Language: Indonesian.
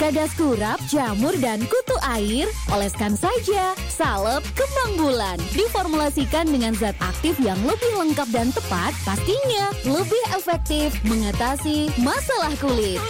Kadas kurap, jamur, dan kutu air, oleskan saja. Salep kembang bulan diformulasikan dengan zat aktif yang lebih lengkap dan tepat, pastinya lebih efektif mengatasi masalah kulit.